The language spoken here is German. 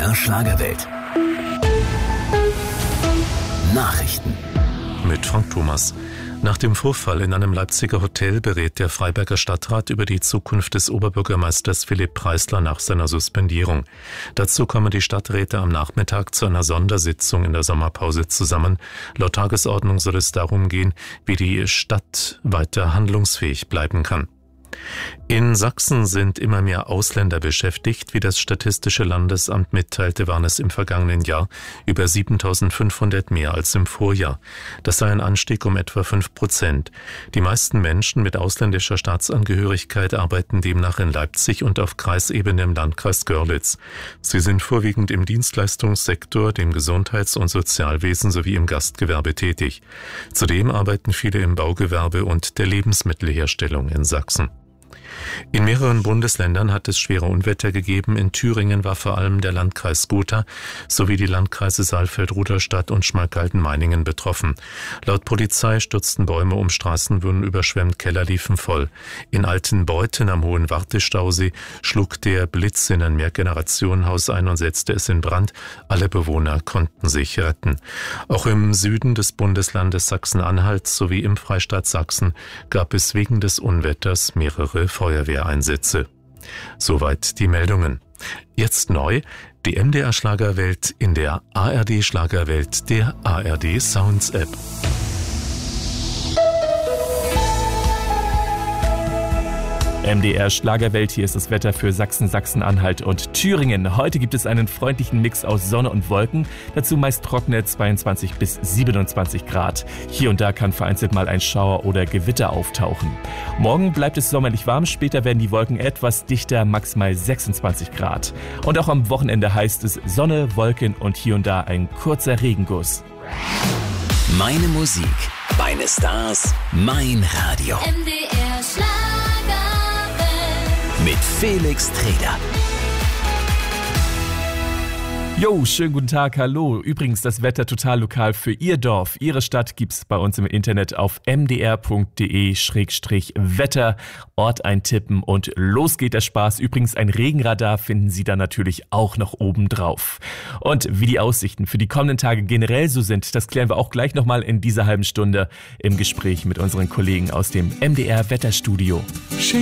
MDR Schlagerwelt. Nachrichten. Mit Frank Thomas. Nach dem Vorfall in einem Leipziger Hotel berät der Freiberger Stadtrat über die Zukunft des Oberbürgermeisters Philipp Preisler nach seiner Suspendierung. Dazu kommen die Stadträte am Nachmittag zu einer Sondersitzung in der Sommerpause zusammen. Laut Tagesordnung soll es darum gehen, wie die Stadt weiter handlungsfähig bleiben kann. In Sachsen sind immer mehr Ausländer beschäftigt. Wie das Statistische Landesamt mitteilte, waren es im vergangenen Jahr über 7.500 mehr als im Vorjahr. Das sei ein Anstieg um etwa 5%. Die meisten Menschen mit ausländischer Staatsangehörigkeit arbeiten demnach in Leipzig und auf Kreisebene im Landkreis Görlitz. Sie sind vorwiegend im Dienstleistungssektor, dem Gesundheits- und Sozialwesen sowie im Gastgewerbe tätig. Zudem arbeiten viele im Baugewerbe und der Lebensmittelherstellung in Sachsen. In mehreren Bundesländern hat es schwere Unwetter gegeben. In Thüringen war vor allem der Landkreis Gotha sowie die Landkreise Saalfeld-Rudolstadt und Schmalkalden-Meiningen betroffen. Laut Polizei stürzten Bäume um, Straßen wurden überschwemmt, Keller liefen voll. In Altenbeuthen am Hohen Wartestausee schlug der Blitz in ein Mehrgenerationenhaus ein und setzte es in Brand. Alle Bewohner konnten sich retten. Auch im Süden des Bundeslandes Sachsen-Anhalt sowie im Freistaat Sachsen gab es wegen des Unwetters mehrere Feuerwehreinsätze. Soweit die Meldungen. Jetzt neu, die MDR Schlagerwelt in der ARD Schlagerwelt der ARD Sounds App. MDR Schlagerwelt, hier ist das Wetter für Sachsen, Sachsen-Anhalt und Thüringen. Heute gibt es einen freundlichen Mix aus Sonne und Wolken, dazu meist trockene 22 bis 27 Grad. Hier und da kann vereinzelt mal ein Schauer oder Gewitter auftauchen. Morgen bleibt es sommerlich warm, später werden die Wolken etwas dichter, maximal 26 Grad. Und auch am Wochenende heißt es Sonne, Wolken und hier und da ein kurzer Regenguss. Meine Musik, meine Stars, mein Radio. MDR Schlagerwelt. Mit Felix Treder. Jo, schönen guten Tag, hallo. Übrigens, das Wetter total lokal für Ihr Dorf, Ihre Stadt gibt's bei uns im Internet auf mdr.de/Wetter, Ort eintippen und los geht der Spaß. Übrigens, ein Regenradar finden Sie dann natürlich auch noch oben drauf. Und wie die Aussichten für die kommenden Tage generell so sind, das klären wir auch gleich nochmal in dieser halben Stunde im Gespräch mit unseren Kollegen aus dem MDR Wetterstudio.